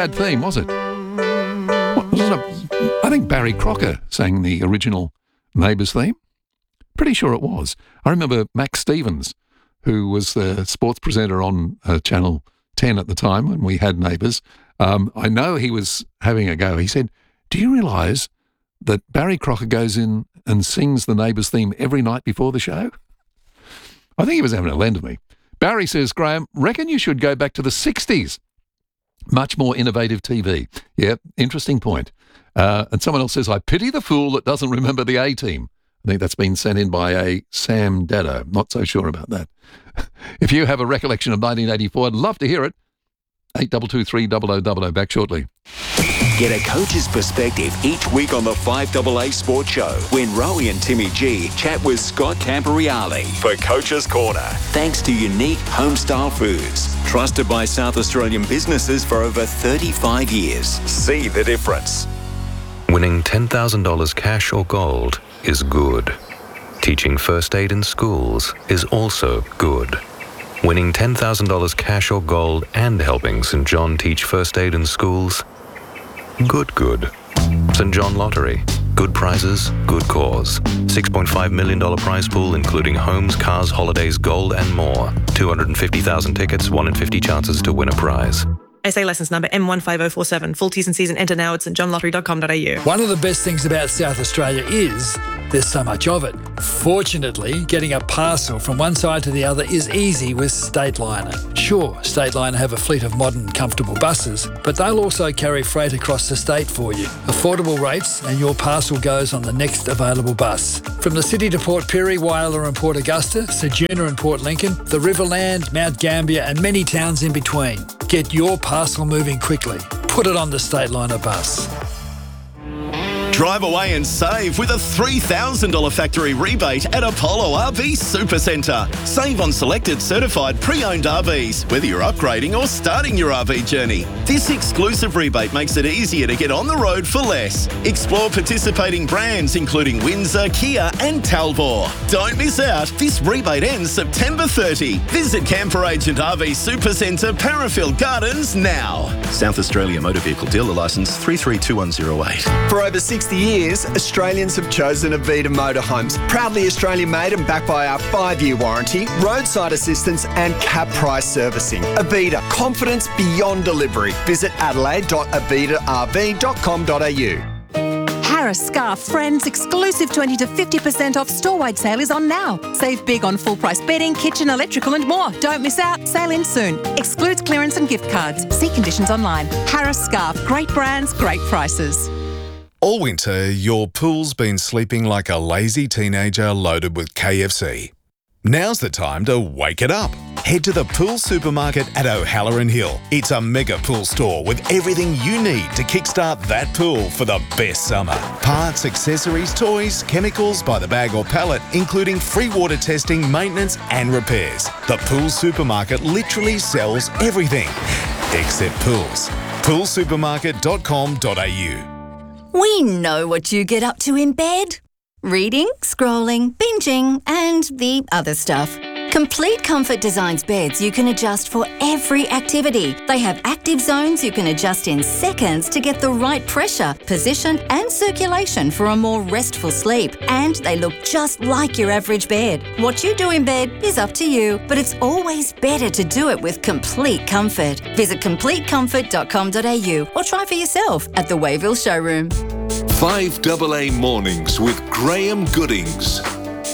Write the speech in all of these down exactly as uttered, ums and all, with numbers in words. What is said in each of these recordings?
bad theme, was it? What, was it a, I think Barry Crocker sang the original Neighbours theme. Pretty sure it was. I remember Max Stevens, who was the sports presenter on uh, Channel ten at the time when we had Neighbours. Um, I know he was having a go. He said, do you realise that Barry Crocker goes in and sings the Neighbours theme every night before the show? I think he was having a lend of me. Barry says, Graham, reckon you should go back to the sixties. Much more innovative T V. Yeah, interesting point. Uh, and someone else says, I pity the fool that doesn't remember the A-Team. I think that's been sent in by a Sam Dado. Not so sure about that. If you have a recollection of nineteen eighty-four, I'd love to hear it. eight two two three double oh double oh, back shortly. Get a coach's perspective each week on the five A A Sports Show when Rowie and Timmy G chat with Scott Camporeale for Coach's Corner. Thanks to Unique Homestyle Foods, trusted by South Australian businesses for over thirty-five years. See the difference. Winning ten thousand dollars cash or gold is good. Teaching first aid in schools is also good. Winning ten thousand dollars cash or gold and helping St John teach first aid in schools? Good, good. St John Lottery. Good prizes, good cause. six point five million dollars prize pool including homes, cars, holidays, gold and more. two hundred fifty thousand tickets, one in fifty chances to win a prize. S A licence number M one five oh four seven. Full T's and C's and enter now at st john lottery dot com dot a u. One of the best things about South Australia is there's so much of it. Fortunately, getting a parcel from one side to the other is easy with Stateliner. Sure, Stateliner have a fleet of modern, comfortable buses, but they'll also carry freight across the state for you. Affordable rates and your parcel goes on the next available bus. From the city to Port Pirie, Whyalla and Port Augusta, Ceduna and Port Lincoln, the Riverland, Mount Gambier and many towns in between. Get your parcel moving quickly. Put it on the Stateliner bus. Drive away and save with a three thousand dollars factory rebate at Apollo R V Supercentre. Save on selected certified pre-owned R Vs, whether you're upgrading or starting your R V journey. This exclusive rebate makes it easier to get on the road for less. Explore participating brands including Windsor, Kia and Talbot. Don't miss out. This rebate ends September thirtieth. Visit Camper Agent R V Supercentre, Parafield Gardens now. South Australia Motor Vehicle Dealer Licence three three two one zero eight. For over sixty years, Australians have chosen Avita Motorhomes. Proudly Australian-made and backed by our five-year warranty, roadside assistance and cap price servicing. Avita, confidence beyond delivery. Visit adelaide dot avita r v dot com dot a u. Harris Scarf Friends exclusive twenty to fifty percent off store-wide sale is on now. Save big on full-price bedding, kitchen, electrical and more. Don't miss out. Sale in soon. Excludes clearance and gift cards. See conditions online. Harris Scarf. Great brands, great prices. All winter, your pool's been sleeping like a lazy teenager loaded with K F C. Now's the time to wake it up. Head to the Pool Supermarket at O'Halloran Hill. It's a mega pool store with everything you need to kickstart that pool for the best summer. Parts, accessories, toys, chemicals by the bag or pallet, including free water testing, maintenance and repairs. The Pool Supermarket literally sells everything, except pools. pool supermarket dot com dot a u. We know what you get up to in bed. Reading, scrolling, binging, and the other stuff. Complete Comfort designs beds you can adjust for every activity. They have active zones you can adjust in seconds to get the right pressure, position, and circulation for a more restful sleep. And they look just like your average bed. What you do in bed is up to you, but it's always better to do it with Complete Comfort. Visit complete comfort dot com dot a u or try for yourself at the Wayville showroom. five A A Mornings with Graham Goodings.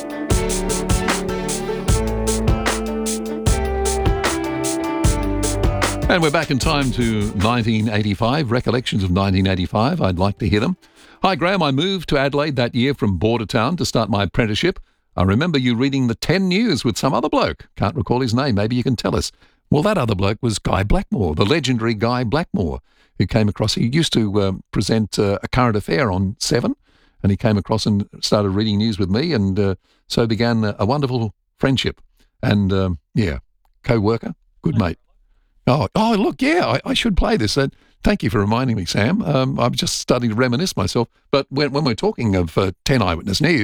And we're back in time to nineteen eighty-five, recollections of nineteen eighty-five. I'd like to hear them. Hi, Graham. I moved to Adelaide that year from Bordertown to start my apprenticeship. I remember you reading the ten News with some other bloke. Can't recall his name. Maybe you can tell us. Well, that other bloke was Guy Blackmore, the legendary Guy Blackmore, who came across. He used to um, present uh, a current affair on Seven, and he came across and started reading news with me, and uh, so began a, a wonderful friendship. And, um, yeah, co-worker, good mate. Oh, oh, look, yeah, I, I should play this. Uh, thank you for reminding me, Sam. Um, I'm just starting to reminisce myself. But when, when we're talking of uh, ten Eyewitness News,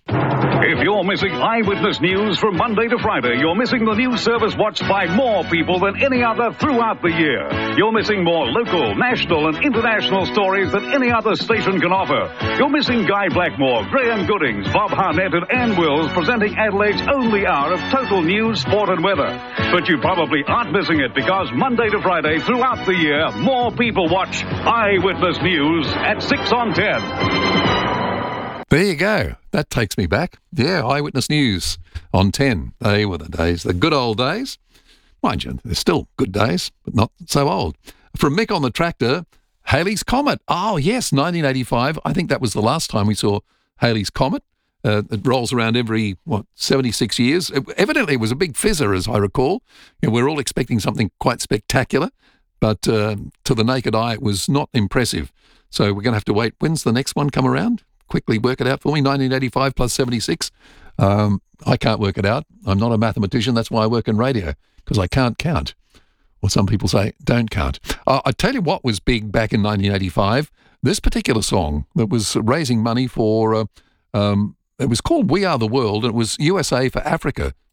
If you're missing eyewitness news from Monday to Friday, you're missing the news service watched by more people than any other throughout the year. You're missing more local, national and international stories than any other station can offer. You're missing Guy Blackmore, Graham Goodings, Bob Harnett and Ann Wills presenting Adelaide's only hour of total news, sport and weather. But you probably aren't missing it because Monday to Friday throughout the year, more people watch Eyewitness News at six on ten. There you go. That takes me back. Yeah, Eyewitness News on ten. They were the days, the good old days. Mind you, they're still good days, but not so old. From Mick on the Tractor, Halley's Comet. Oh, yes, nineteen eighty-five. I think that was the last time we saw Halley's Comet. Uh, it rolls around every, what, seventy-six years. It, evidently, it was a big fizzer, as I recall. You know, we're all expecting something quite spectacular, but uh, to the naked eye, it was not impressive. So we're going to have to wait. When's the next one come around? Quickly work it out for me. nineteen eighty-five plus seventy-six. Um, I can't work it out. I'm not a mathematician. That's why I work in radio, because I can't count. Or some people say, don't count. Uh, I tell you what was big back in nineteen eighty-five. This particular song that was raising money for, uh, um, it was called We Are the World, and it was U S A for Africa